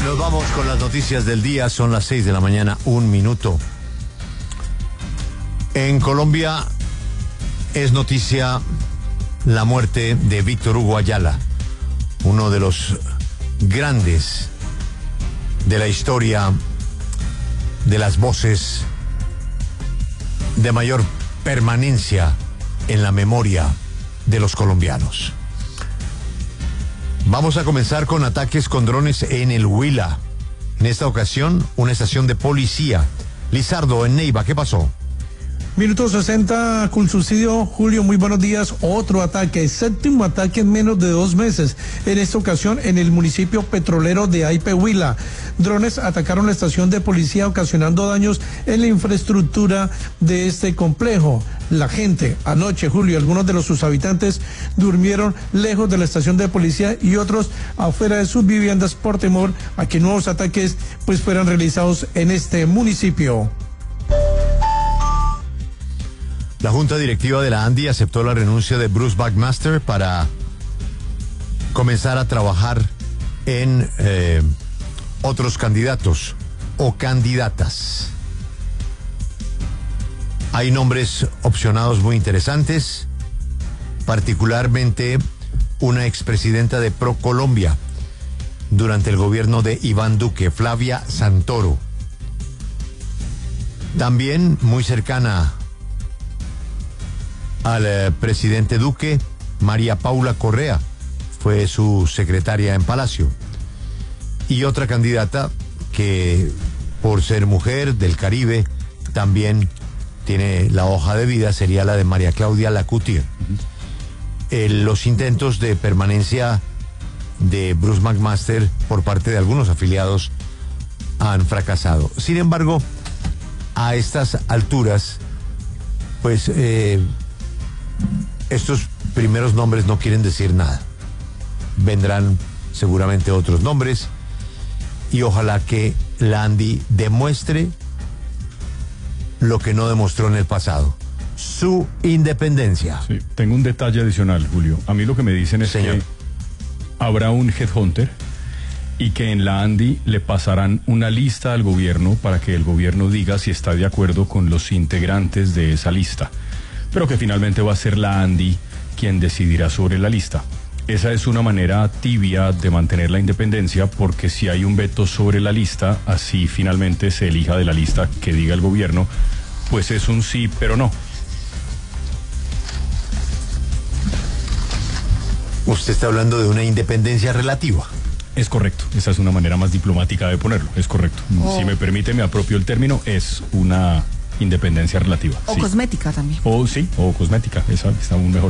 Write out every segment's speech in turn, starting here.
Nos vamos con las noticias del día. Son las 6 de la mañana, 1 minuto. En Colombia es noticia la muerte de Víctor Hugo Ayala, uno de los grandes de la historia de las voces de mayor permanencia en la memoria de los colombianos. Vamos a comenzar con ataques con drones en el Huila. En esta ocasión, una estación de policía. Lizardo, en Neiva, ¿qué pasó? Minuto 60 con subsidio. Julio, muy buenos días. Otro ataque, séptimo ataque en menos de 2 meses. En esta ocasión en el municipio petrolero de Aipe, Huila. Drones atacaron la estación de policía ocasionando daños en la infraestructura de este complejo. La gente, anoche, Julio, algunos de sus habitantes durmieron lejos de la estación de policía y otros afuera de sus viviendas por temor a que nuevos ataques fueran realizados en este municipio. La Junta Directiva de la ANDI aceptó la renuncia de Bruce Buckmaster para comenzar a trabajar en otros candidatos o candidatas. Hay nombres opcionados muy interesantes, particularmente una expresidenta de ProColombia durante el gobierno de Iván Duque, Flavia Santoro. También muy cercana al presidente Duque, María Paula Correa, fue su secretaria en Palacio. Y otra candidata que, por ser mujer del Caribe, también tiene la hoja de vida, sería la de María Claudia Lacutier. Los intentos de permanencia de Bruce Buckmaster por parte de algunos afiliados han fracasado. Sin embargo, a estas alturas, estos primeros nombres no quieren decir nada. Vendrán seguramente otros nombres y ojalá que la ANDI demuestre lo que no demostró en el pasado: su independencia. Sí, tengo un detalle adicional, Julio. A mí lo que me dicen es que habrá un headhunter y que en la ANDI le pasarán una lista al gobierno para que el gobierno diga si está de acuerdo con los integrantes de esa lista, pero que finalmente va a ser la ANDI quien decidirá sobre la lista. Esa es una manera tibia de mantener la independencia, porque si hay un veto sobre la lista, así finalmente se elija de la lista que diga el gobierno, pues es un sí, pero no. Usted está hablando de una independencia relativa. Es correcto, esa es una manera más diplomática de ponerlo, es correcto. Si me permite, me apropio el término, es una independencia relativa. O sí. Cosmética también. O sí, o cosmética, esa está aún mejor.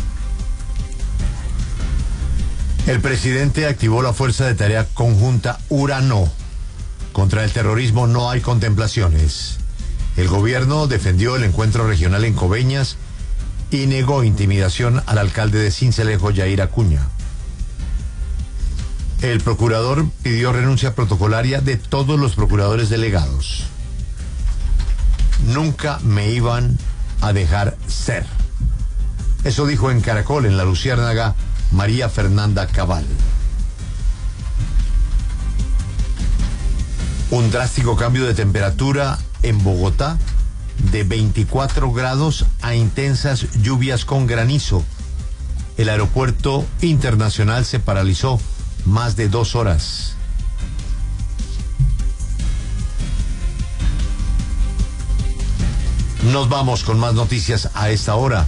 El presidente activó la Fuerza de Tarea Conjunta Urano. Contra el terrorismo no hay contemplaciones. El gobierno defendió el encuentro regional en Coveñas y negó intimidación al alcalde de Sincelejo, Yair Acuña. El procurador pidió renuncia protocolaria de todos los procuradores delegados. Nunca me iban a dejar ser. Eso dijo en Caracol, en La Luciérnaga, María Fernanda Cabal. Un drástico cambio de temperatura en Bogotá, de 24 grados a intensas lluvias con granizo. El aeropuerto internacional se paralizó más de 2 horas. Nos vamos con más noticias a esta hora.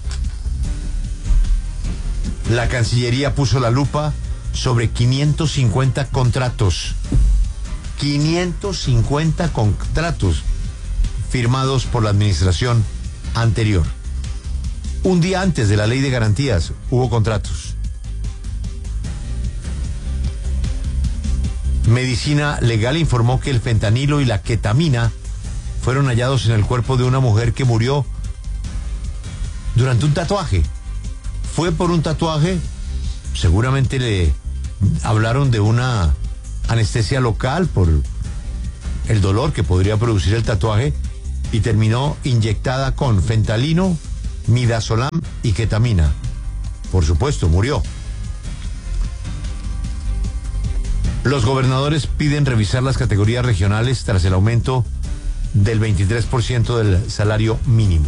La Cancillería puso la lupa sobre 550 contratos. 550 contratos firmados por la administración anterior. Un día antes de la ley de garantías hubo contratos. Medicina Legal informó que el fentanilo y la ketamina fueron hallados en el cuerpo de una mujer que murió durante un tatuaje. Fue por un tatuaje, seguramente le hablaron de una anestesia local por el dolor que podría producir el tatuaje, y terminó inyectada con fentanilo, midazolam y ketamina. Por supuesto, murió. Los gobernadores piden revisar las categorías regionales tras el aumento del 23% del salario mínimo.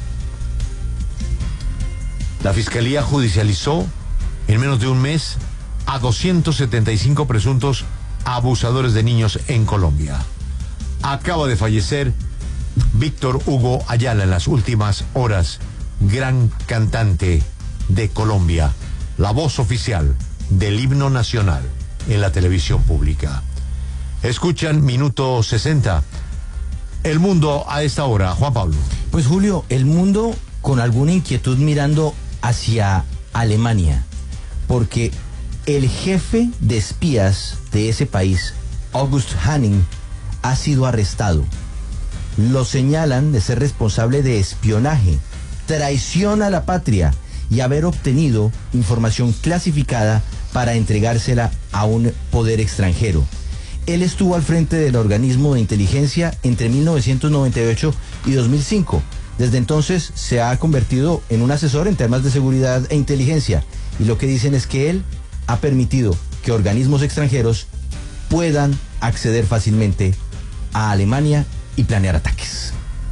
La Fiscalía judicializó en menos de un mes a 275 presuntos abusadores de niños en Colombia. Acaba de fallecer Víctor Hugo Ayala en las últimas horas, gran cantante de Colombia, la voz oficial del himno nacional en la televisión pública. Escuchan Minuto 60. El mundo a esta hora, Juan Pablo. Pues Julio, el mundo con alguna inquietud mirando hacia Alemania, porque el jefe de espías de ese país, August Hanning, ha sido arrestado. Lo señalan de ser responsable de espionaje, traición a la patria y haber obtenido información clasificada para entregársela a un poder extranjero. Él estuvo al frente del organismo de inteligencia entre 1998 y 2005. Desde entonces se ha convertido en un asesor en temas de seguridad e inteligencia. Y lo que dicen es que él ha permitido que organismos extranjeros puedan acceder fácilmente a Alemania y planear ataques.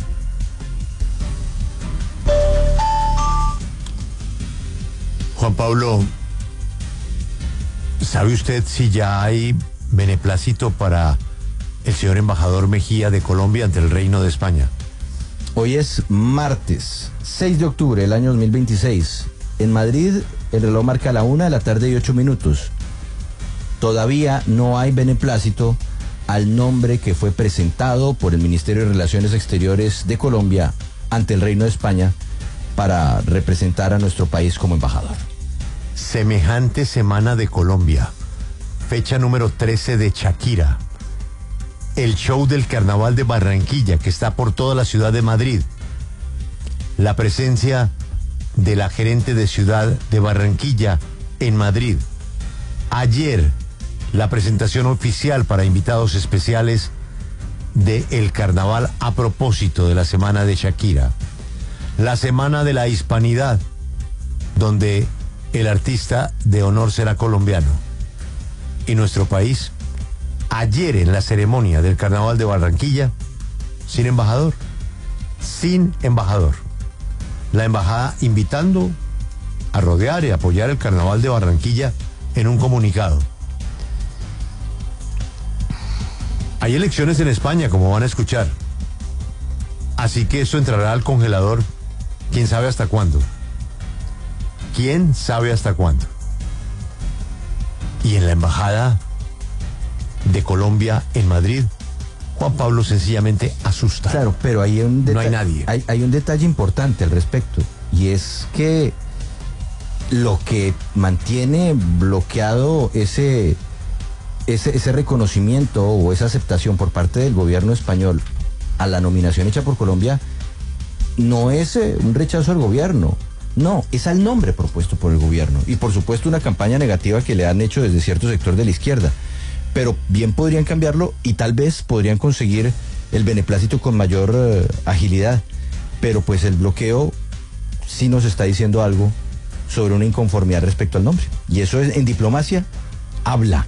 Juan Pablo, ¿sabe usted si ya hay beneplácito para el señor embajador Mejía de Colombia ante el Reino de España? Hoy es martes 6 de octubre del año 2026. En Madrid el reloj marca la 1:08 p.m. Todavía no hay beneplácito al nombre que fue presentado por el Ministerio de Relaciones Exteriores de Colombia ante el Reino de España para representar a nuestro país como embajador. Semejante semana de Colombia, fecha número 13 de Shakira, el show del Carnaval de Barranquilla que está por toda la ciudad de Madrid, la presencia de la gerente de ciudad de Barranquilla en Madrid. Ayer, la presentación oficial para invitados especiales de el Carnaval a propósito de la semana de Shakira. La semana de la hispanidad, donde el artista de honor será colombiano. Y nuestro país, ayer en la ceremonia del Carnaval de Barranquilla, sin embajador. Sin embajador. La embajada invitando a rodear y apoyar el Carnaval de Barranquilla en un comunicado. Hay elecciones en España, como van a escuchar. Así que eso entrará al congelador, quién sabe hasta cuándo. ¿Quién sabe hasta cuándo? Y en la embajada de Colombia en Madrid, Juan Pablo sencillamente asusta. Claro, pero hay un no hay nadie. Hay un detalle importante al respecto, y es que lo que mantiene bloqueado ese reconocimiento o esa aceptación por parte del gobierno español a la nominación hecha por Colombia no es un rechazo al gobierno, no, es al nombre propuesto por el gobierno y por supuesto una campaña negativa que le han hecho desde cierto sector de la izquierda, pero bien podrían cambiarlo y tal vez podrían conseguir el beneplácito con mayor agilidad, pero pues el bloqueo sí nos está diciendo algo sobre una inconformidad respecto al nombre, y eso es, en diplomacia habla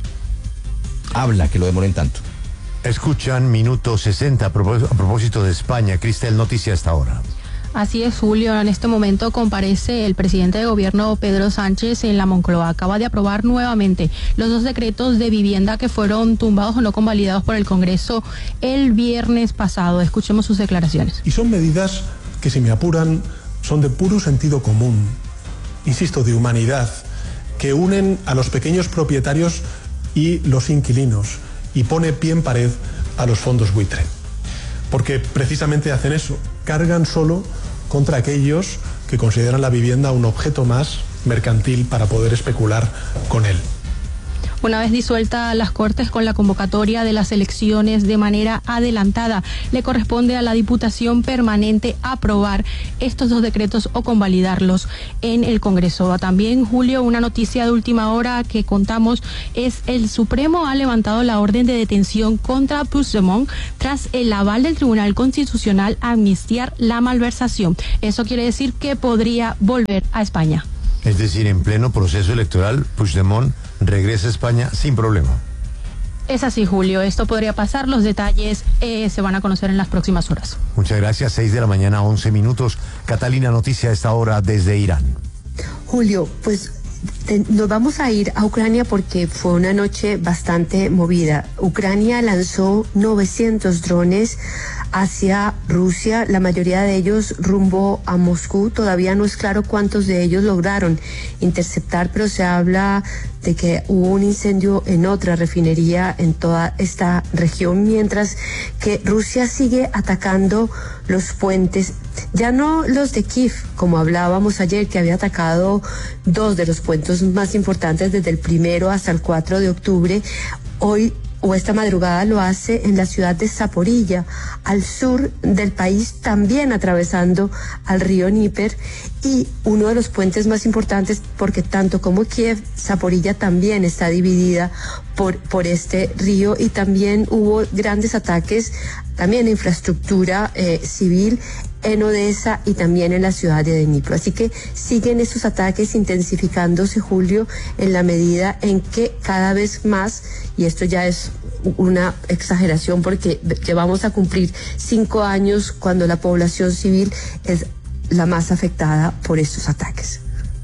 que lo demoren tanto. Escuchan Minuto 60 a propósito de España. Cristel, noticia hasta ahora. Así es, Julio. En este momento comparece el presidente de gobierno Pedro Sánchez en la Moncloa. Acaba de aprobar nuevamente los 2 decretos de vivienda que fueron tumbados o no convalidados por el Congreso el viernes pasado. Escuchemos sus declaraciones. Y son medidas que, si me apuran, son de puro sentido común, insisto, de humanidad, que unen a los pequeños propietarios y los inquilinos, y pone pie en pared a los fondos buitre. Porque precisamente hacen eso, cargan solo contra aquellos que consideran la vivienda un objeto más mercantil para poder especular con él. Una vez disuelta las Cortes con la convocatoria de las elecciones de manera adelantada, le corresponde a la Diputación Permanente aprobar estos 2 decretos o convalidarlos en el Congreso. También, Julio, una noticia de última hora que contamos es el Supremo ha levantado la orden de detención contra Puigdemont tras el aval del Tribunal Constitucional a amnistiar la malversación. Eso quiere decir que podría volver a España. Es decir, en pleno proceso electoral, Puigdemont regresa a España sin problema. Es así, Julio. Esto podría pasar. Los detalles se van a conocer en las próximas horas. Muchas gracias. 6 de la mañana, 11 minutos. Catalina, noticia a esta hora desde Irán. Julio, pues nos vamos a ir a Ucrania porque fue una noche bastante movida. Ucrania lanzó 900 drones hacia Rusia, la mayoría de ellos rumbo a Moscú. Todavía no es claro cuántos de ellos lograron interceptar, pero se habla de que hubo un incendio en otra refinería en toda esta región, mientras que Rusia sigue atacando los puentes, ya no los de Kiev, como hablábamos ayer, que había atacado 2 de los puentes más importantes desde el 1 hasta el 4 de octubre. Hoy o esta madrugada lo hace en la ciudad de Zaporilla, al sur del país, también atravesando al río Dnieper, y uno de los puentes más importantes, porque tanto como Kiev, Zaporilla también está dividida por este río, y también hubo grandes ataques también a infraestructura civil en Odessa y también en la ciudad de Dnipro. Así que siguen estos ataques intensificándose, Julio, en la medida en que cada vez más, y esto ya es una exageración porque llevamos a cumplir 5 años cuando la población civil es la más afectada por estos ataques.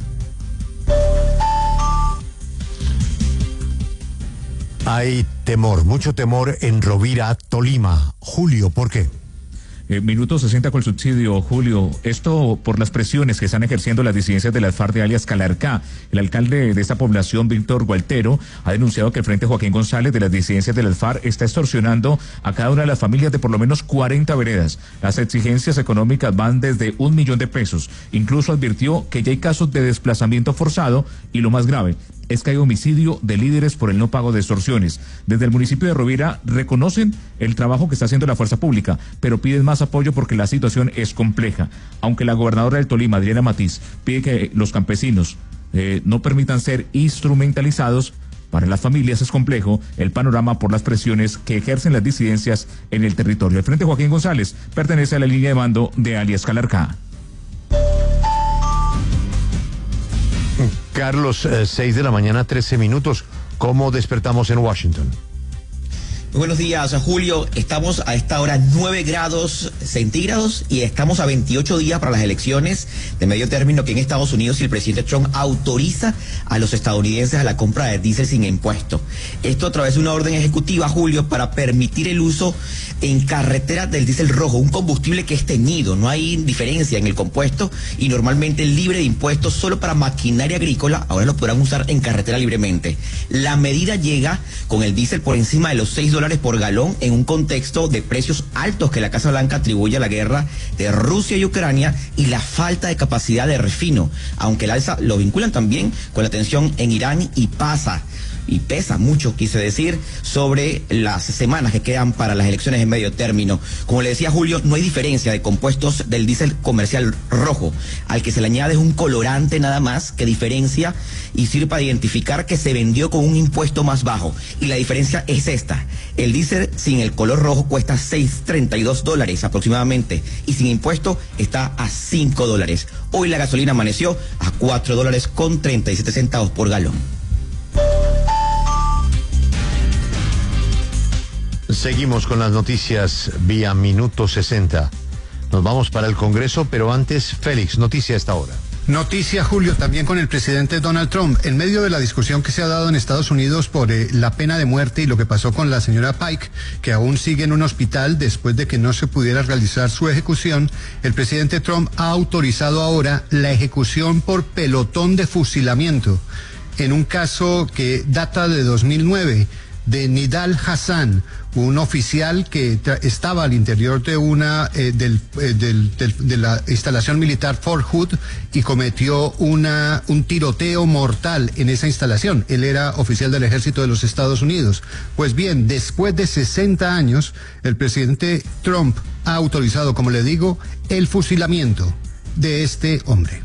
Hay temor, mucho temor en Rovira, Tolima. Julio, ¿por qué? Minuto 60 con el subsidio, Julio. Esto por las presiones que están ejerciendo las disidencias de las FARC de alias Calarcá. El alcalde de esta población, Víctor Gualtero, ha denunciado que el Frente Joaquín González de las disidencias de las FARC está extorsionando a cada una de las familias de por lo menos 40 veredas. Las exigencias económicas van desde 1 millón de pesos. Incluso advirtió que ya hay casos de desplazamiento forzado y lo más grave es que hay homicidio de líderes por el no pago de extorsiones. Desde el municipio de Rovira reconocen el trabajo que está haciendo la fuerza pública, pero piden más apoyo porque la situación es compleja. Aunque la gobernadora del Tolima, Adriana Matiz, pide que los campesinos no permitan ser instrumentalizados, para las familias es complejo el panorama por las presiones que ejercen las disidencias en el territorio. El Frente Joaquín González pertenece a la línea de mando de alias Calarcá. Carlos, 6 de la mañana, 13 minutos. ¿Cómo despertamos en Washington? Muy buenos días, Julio. Estamos a esta hora 9 grados centígrados y estamos a 28 días para las elecciones de medio término que en Estados Unidos, si el presidente Trump autoriza a los estadounidenses a la compra de diésel sin impuesto. Esto a través de una orden ejecutiva, Julio, para permitir el uso en carretera del diésel rojo, un combustible que es teñido, no hay diferencia en el compuesto y normalmente libre de impuestos solo para maquinaria agrícola. Ahora lo podrán usar en carretera libremente. La medida llega con el diésel por encima de los $6 por galón en un contexto de precios altos que la Casa Blanca atribuye a la guerra de Rusia y Ucrania y la falta de capacidad de refino, aunque el alza lo vinculan también con la tensión en Irán y pesa mucho, quise decir, sobre las semanas que quedan para las elecciones en medio término. Como le decía Julio, no hay diferencia de compuestos del diésel comercial rojo, al que se le añade un colorante nada más que diferencia y sirve para identificar que se vendió con un impuesto más bajo. Y la diferencia es esta: el diésel sin el color rojo cuesta $6.32 aproximadamente y sin impuesto está a $5. Hoy la gasolina amaneció a $4.37 por galón. Seguimos con las noticias vía Minuto 60. Nos vamos para el Congreso, pero antes, Félix, noticia a esta hora. Noticia, Julio, también con el presidente Donald Trump. En medio de la discusión que se ha dado en Estados Unidos por la pena de muerte y lo que pasó con la señora Pike, que aún sigue en un hospital después de que no se pudiera realizar su ejecución, el presidente Trump ha autorizado ahora la ejecución por pelotón de fusilamiento en un caso que data de 2009. De Nidal Hassan, un oficial que estaba al interior de de la instalación militar Fort Hood y cometió un tiroteo mortal en esa instalación. Él era oficial del ejército de los Estados Unidos. Pues bien, después de 60 años, el presidente Trump ha autorizado, como le digo, el fusilamiento de este hombre.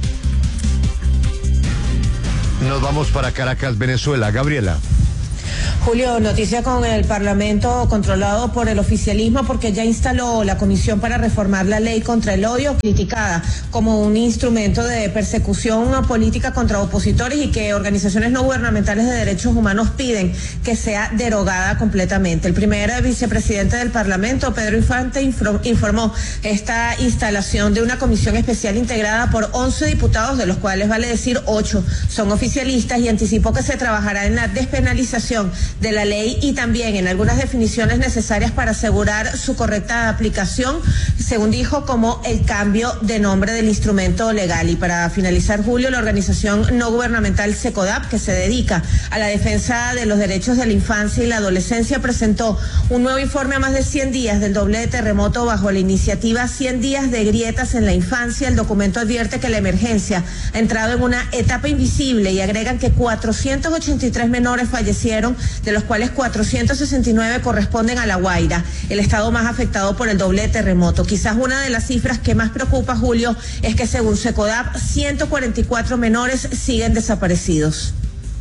Nos vamos para Caracas, Venezuela. Gabriela. Julio, noticia con el Parlamento controlado por el oficialismo porque ya instaló la comisión para reformar la ley contra el odio, criticada como un instrumento de persecución política contra opositores y que organizaciones no gubernamentales de derechos humanos piden que sea derogada completamente. El primer vicepresidente del Parlamento, Pedro Infante, informó esta instalación de una comisión especial integrada por 11 diputados, de los cuales vale decir 8 son oficialistas, y anticipó que se trabajará en la despenalización de la ley y también en algunas definiciones necesarias para asegurar su correcta aplicación, según dijo, como el cambio de nombre del instrumento legal. Y para finalizar, Julio, la organización no gubernamental SECODAP, que se dedica a la defensa de los derechos de la infancia y la adolescencia, presentó un nuevo informe a más de 100 días del doble terremoto bajo la iniciativa 100 días de grietas en la infancia. El documento advierte que la emergencia ha entrado en una etapa invisible y agregan que 483 menores fallecieron, de los cuales 469 corresponden a La Guaira, el estado más afectado por el doble terremoto. Quizás una de las cifras que más preocupa, Julio, es que según SECODAP, 144 menores siguen desaparecidos.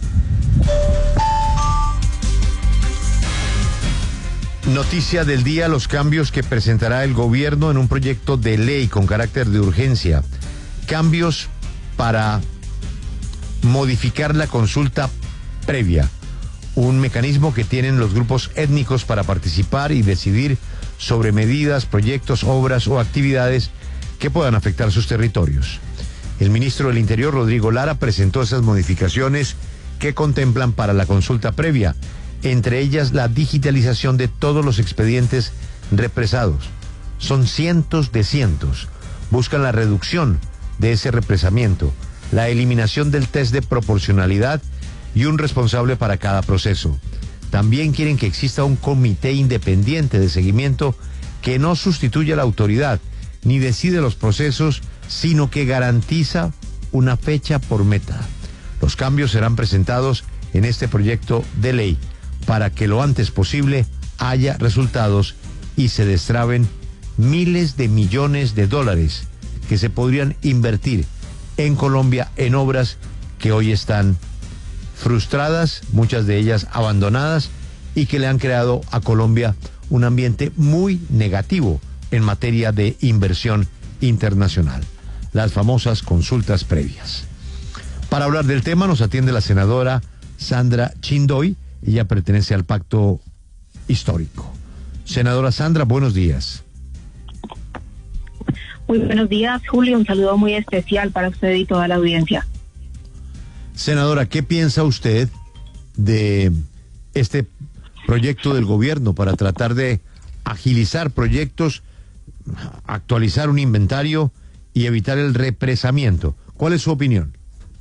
Noticia del día: los cambios que presentará el gobierno en un proyecto de ley con carácter de urgencia. Cambios para modificar la consulta previa, un mecanismo que tienen los grupos étnicos para participar y decidir sobre medidas, proyectos, obras o actividades que puedan afectar sus territorios. El ministro del Interior, Rodrigo Lara, presentó esas modificaciones que contemplan para la consulta previa, entre ellas la digitalización de todos los expedientes represados. Son cientos. Buscan la reducción de ese represamiento, la eliminación del test de proporcionalidad y un responsable para cada proceso. También quieren que exista un comité independiente de seguimiento que no sustituya a la autoridad ni decide los procesos, sino que garantiza una fecha por meta. Los cambios serán presentados en este proyecto de ley para que lo antes posible haya resultados y se destraben miles de millones de dólares que se podrían invertir en Colombia en obras que hoy están frustradas, muchas de ellas abandonadas, y que le han creado a Colombia un ambiente muy negativo en materia de inversión internacional. Las famosas consultas previas. Para hablar del tema nos atiende la senadora Sandra Chindoy. Ella pertenece al Pacto Histórico. Senadora Sandra, buenos días. Muy buenos días, Julio. Un saludo muy especial para usted y toda la audiencia. Senadora, ¿qué piensa usted de este proyecto del gobierno para tratar de agilizar proyectos, actualizar un inventario y evitar el represamiento? ¿Cuál es su opinión?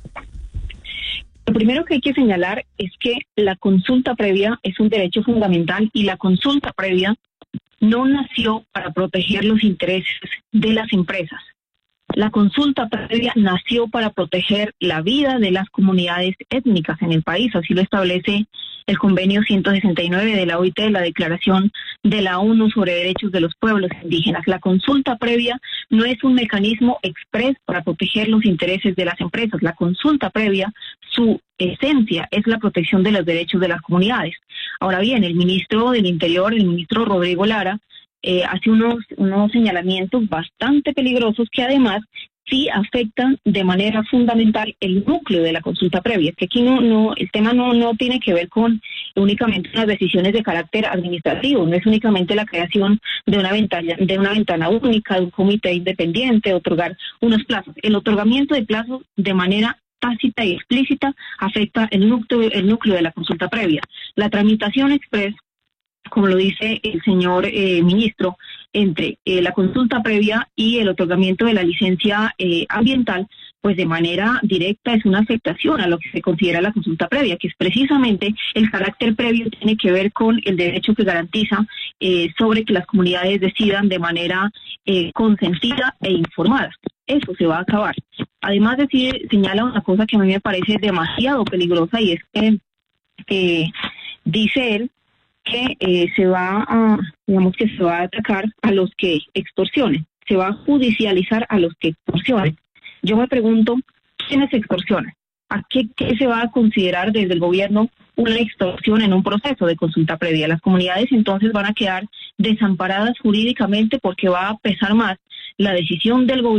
Lo primero que hay que señalar es que la consulta previa es un derecho fundamental y la consulta previa no nació para proteger los intereses de las empresas. La consulta previa nació para proteger la vida de las comunidades étnicas en el país, así lo establece el convenio 169 de la OIT, la Declaración de la ONU sobre Derechos de los Pueblos Indígenas. La consulta previa no es un mecanismo exprés para proteger los intereses de las empresas. La consulta previa, su esencia es la protección de los derechos de las comunidades. Ahora bien, el ministro del Interior, el ministro Rodrigo Lara, hace unos señalamientos bastante peligrosos que además sí afectan de manera fundamental el núcleo de la consulta previa. Es que aquí el tema no tiene que ver con únicamente las decisiones de carácter administrativo, no es únicamente la creación de una ventana única, de un comité independiente, otorgar unos plazos. El otorgamiento de plazos de manera tácita y explícita afecta el núcleo de la consulta previa. La tramitación express, como lo dice el señor ministro, entre la consulta previa y el otorgamiento de la licencia ambiental, pues de manera directa es una afectación a lo que se considera la consulta previa, que es precisamente el carácter previo, tiene que ver con el derecho que garantiza sobre que las comunidades decidan de manera consentida e informada. Eso se va a acabar. Además, señala una cosa que a mí me parece demasiado peligrosa, y es que dice él que se va a atacar a los que extorsionen, se va a judicializar a los que extorsionen. Yo me pregunto, ¿quiénes extorsionan? ¿A qué se va a considerar desde el gobierno una extorsión en un proceso de consulta previa? Las comunidades entonces van a quedar desamparadas jurídicamente porque va a pesar más la decisión del gobierno